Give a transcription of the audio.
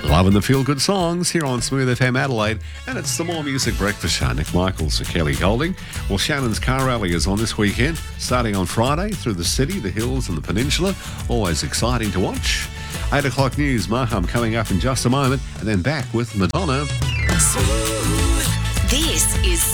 Loving the feel-good songs here on Smooth FM Adelaide, and it's the More Music Breakfast Show. Nick Michaels and Kelly Golding. Well, Shannon's car rally is on this weekend, starting on Friday through the city, the hills and the peninsula. Always exciting to watch. 8 o'clock news, Maham coming up in just a moment, and then back with Madonna. This is